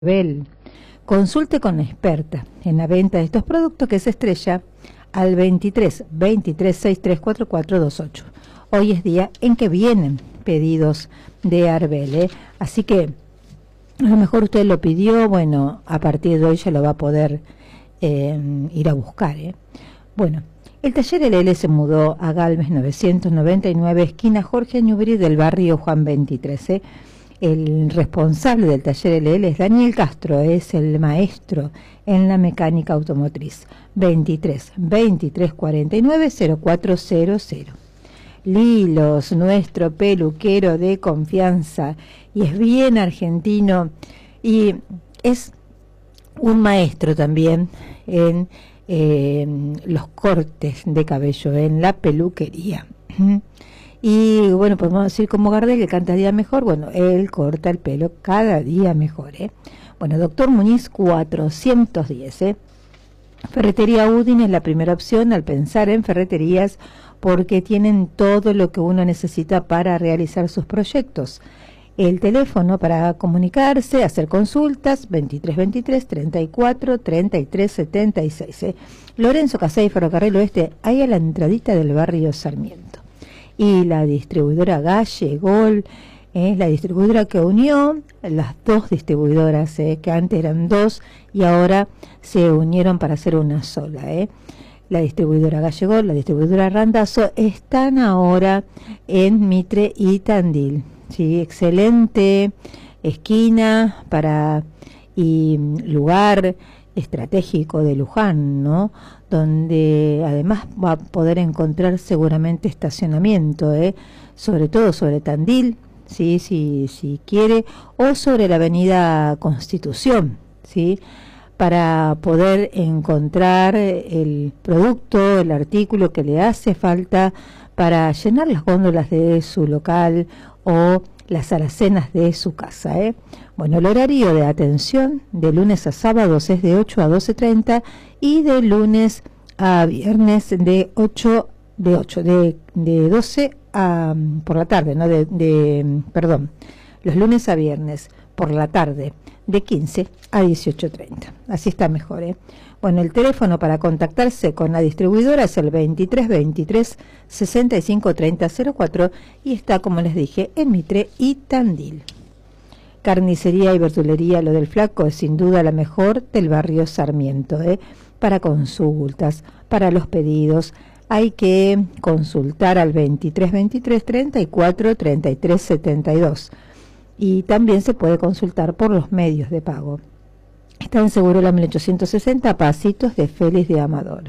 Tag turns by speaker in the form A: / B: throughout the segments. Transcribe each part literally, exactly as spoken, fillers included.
A: Bel. Consulte con la experta en la venta de estos productos, que se estrella al veintitrés veintitrés sesenta y tres cuarenta y cuatro veintiocho. Hoy es día en que vienen pedidos de Arbel, ¿eh? Así que a lo mejor usted lo pidió, bueno, a partir de hoy ya lo va a poder eh, ir a buscar, ¿eh? Bueno, el taller L L se mudó a Galvez novecientos noventa y nueve, esquina Jorge Ñubri, del barrio Juan veintitrés, ¿eh? El responsable del taller L L es Daniel Castro, es el maestro en la mecánica automotriz. Veintitrés veintitrés cuarenta y nueve cero cuatro cero cero. Lilos, nuestro peluquero de confianza, y es bien argentino y es un maestro también en eh, los cortes de cabello, en la peluquería. Y bueno, podemos decir como Gardel, que canta día mejor. Bueno, él corta el pelo cada día mejor, ¿eh? Bueno, Doctor Muñiz cuatrocientos diez, ¿eh? Ferretería Udin es la primera opción al pensar en ferreterías, porque tienen todo lo que uno necesita para realizar sus proyectos. El teléfono para comunicarse, hacer consultas, veintitrés veintitrés treinta y cuatro treinta y tres setenta y seis, ¿eh? Lorenzo Casey, Ferrocarril Oeste, ahí a la entradita del barrio Sarmiento. Y la distribuidora Gallegol es eh, la distribuidora que unió las dos distribuidoras, eh, que antes eran dos y ahora se unieron para hacer una sola. Eh. La distribuidora Gallegol, la distribuidora Randazzo están ahora en Mitre y Tandil. Sí, excelente esquina para y lugar estratégico de Luján, ¿no? Donde además va a poder encontrar seguramente estacionamiento, ¿eh? Sobre todo sobre Tandil, sí, si si quiere, o sobre la avenida Constitución, sí, para poder encontrar el producto, el artículo que le hace falta para llenar las góndolas de su local o las alacenas de su casa, ¿eh? Bueno, el horario de atención de lunes a sábados es de ocho a doce treinta y de lunes a viernes de ocho de ocho de, de doce a por la tarde, no de, de perdón, los lunes a viernes por la tarde de quince a dieciocho treinta. Así está mejor, ¿eh? Bueno, el teléfono para contactarse con la distribuidora es el veintitrés veintitrés sesenta y cinco treinta cero cuatro y está, como les dije, en Mitre y Tandil. Carnicería y verdulería Lo del Flaco es sin duda la mejor del barrio Sarmiento, ¿eh? Para consultas, para los pedidos, hay que consultar al veintitrés veintitrés treinta y cuatro treinta y tres setenta y dos. Y también se puede consultar por los medios de pago. Está en Segurola mil ochocientos sesenta, Pasitos de Félix de Amador.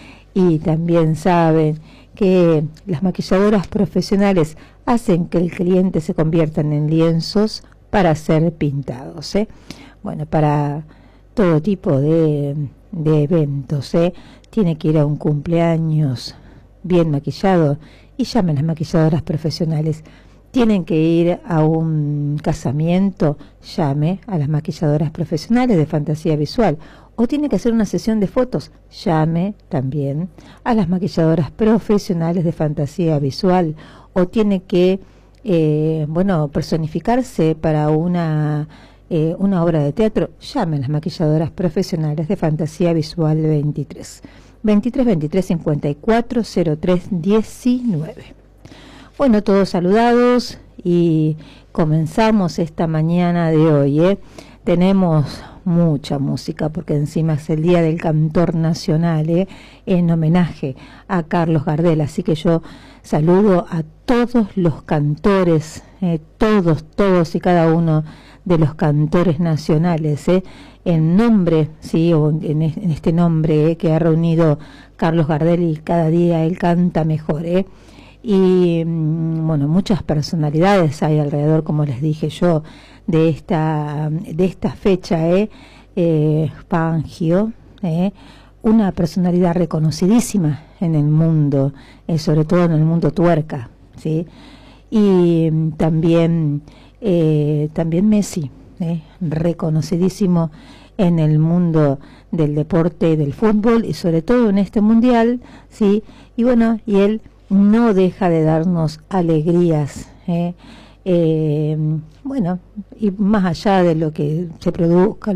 A: Y también saben que las maquilladoras profesionales hacen que el cliente se conviertan en lienzos para ser pintados, ¿eh? Bueno, para todo tipo de, de eventos, ¿eh? Tiene que ir a un cumpleaños bien maquillado y llamen a las maquilladoras profesionales. Tienen que ir a un casamiento, llame a las maquilladoras profesionales de Fantasía Visual. O tiene que hacer una sesión de fotos, llame también a las maquilladoras profesionales de Fantasía Visual. O tiene que, eh, bueno, personificarse para una, eh, una obra de teatro, llame a las maquilladoras profesionales de Fantasía Visual veintitrés. veintitrés veintitrés cincuenta y cuatro cero tres diecinueve. Bueno, todos saludados y comenzamos esta mañana de hoy, ¿eh? Tenemos mucha música porque encima es el Día del Cantor Nacional, ¿eh? En homenaje a Carlos Gardel, así que yo saludo a todos los cantores, ¿eh? todos, todos y cada uno de los cantores nacionales, ¿eh? En nombre, sí, o en, en este nombre, ¿eh? que ha reunido Carlos Gardel, y cada día él canta mejor, ¿eh? Y bueno, muchas personalidades hay alrededor, como les dije yo, de esta de esta fecha, eh, eh Fangio, eh, una personalidad reconocidísima en el mundo, eh, sobre todo en el mundo tuerca, sí, y también eh, también Messi, eh, reconocidísimo en el mundo del deporte y del fútbol, y sobre todo en este mundial, sí, y bueno, y él no deja de darnos alegrías, ¿eh? Eh, bueno, y más allá de lo que se produzca,